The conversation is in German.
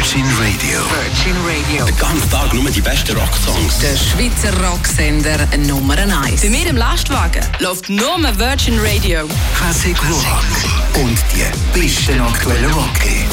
Virgin Radio. Virgin Radio. Den ganzen Tag nur die besten Rocksongs. Der Schweizer Rocksender Nummer 1. Bei mir im Lastwagen läuft nur Virgin Radio. Classic Rock. Und die besten aktuellen Rock-Hits.